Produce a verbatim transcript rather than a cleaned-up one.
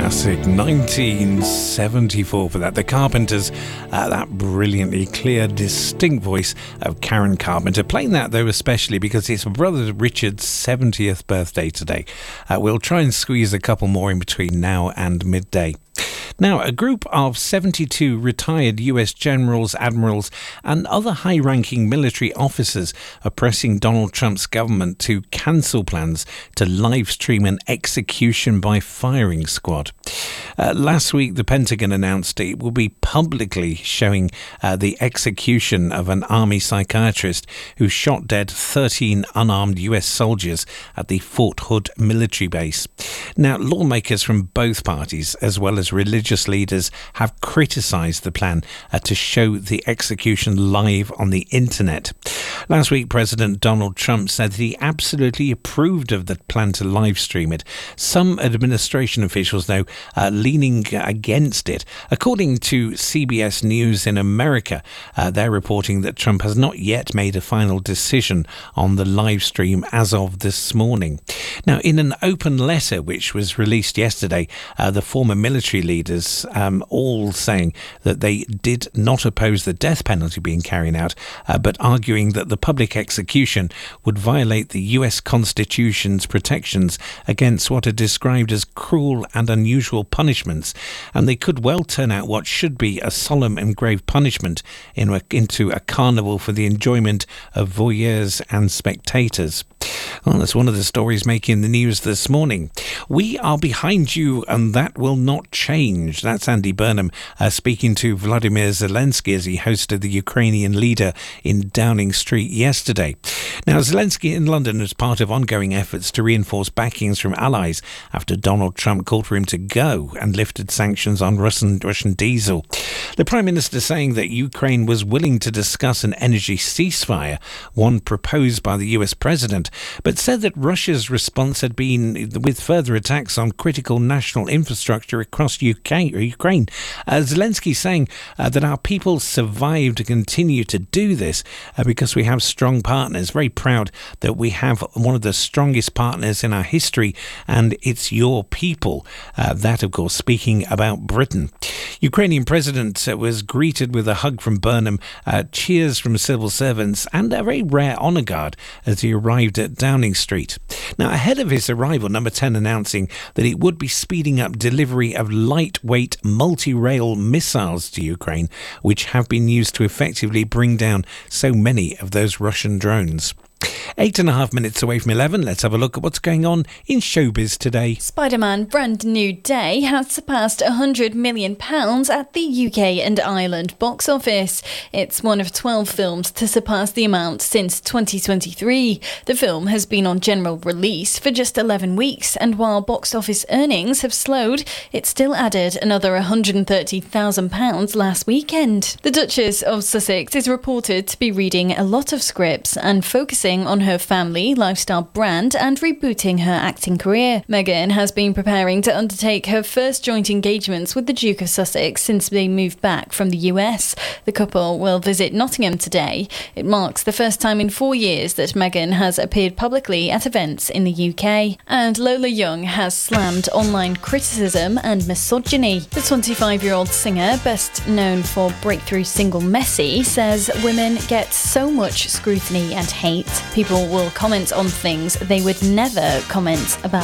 classic, nineteen seventy-four for that. The Carpenters, uh, that brilliantly clear, distinct voice of Karen Carpenter. Playing that, though, especially because it's my brother Richard's seventieth birthday today. Uh, we'll try and squeeze a couple more in between now and midday. Now, a group of seventy-two retired U S generals, admirals and other high-ranking military officers are pressing Donald Trump's government to cancel plans to live-stream an execution by firing squad. Uh, last week, the Pentagon announced it will be publicly showing uh, the execution of an army psychiatrist who shot dead thirteen unarmed U S soldiers at the Fort Hood military base. Now, lawmakers from both parties, as well as religious leaders, have criticised the plan uh, to show the execution live on the internet. Last week, President Donald Trump said that he absolutely approved of the plan to live stream it. Some administration officials, though, uh, leaning against it. According to C B S News in America, uh, they're reporting that Trump has not yet made a final decision on the live stream as of this morning. Now, in an open letter which was released yesterday, uh, the former military leaders um, all saying that they did not oppose the death penalty being carried out, uh, but arguing that the public execution would violate the U S Constitution's protections against what are described as cruel and unusual punishments, and they could well turn out what should be a solemn and grave punishment in a, into a carnival for the enjoyment of voyeurs and spectators. Well, that's one of the stories making the news this morning. We are behind you and that will not change. That's Andy Burnham uh, speaking to Vladimir Zelensky as he hosted the Ukrainian leader in Downing Street yesterday. Now, Zelensky in London as part of ongoing efforts to reinforce backings from allies after Donald Trump called for him to go and lifted sanctions on Russian, Russian diesel. The Prime Minister saying that Ukraine was willing to discuss an energy ceasefire, one proposed by the U S President, but said that Russia's response had been with further attacks on critical national infrastructure across U K, Ukraine. Uh, Zelensky saying uh, that our people survived to continue to do this uh, because we have strong partners. Very proud that we have one of the strongest partners in our history, and it's your people. Uh, that, of course, speaking about Britain. Ukrainian President uh, was greeted with a hug from Burnham, uh, cheers from civil servants, and a very rare honour guard as he arrived at Downing Street. Now, ahead of his arrival, Number ten announcing that it would be speeding up delivery of lightweight multi-rail missiles to Ukraine, which have been used to effectively bring down so many of those Russian drones. Eight and a half minutes away from eleven, let's have a look at what's going on in showbiz today. Spider-Man Brand New Day has surpassed one hundred million pounds at the U K and Ireland box office. It's one of twelve films to surpass the amount since twenty twenty-three. The film has been on general release for just eleven weeks, and while box office earnings have slowed, it still added another one hundred thirty thousand pounds last weekend. The Duchess of Sussex is reported to be reading a lot of scripts and focusing on her family, lifestyle brand and rebooting her acting career. Meghan has been preparing to undertake her first joint engagements with the Duke of Sussex since they moved back from the U S. The couple will visit Nottingham today. It marks the first time in four years that Meghan has appeared publicly at events in the U K. And Lola Young has slammed online criticism and misogyny. The twenty-five-year-old singer, best known for breakthrough single Messy, says women get so much scrutiny and hate. People will comment on things they would never comment about.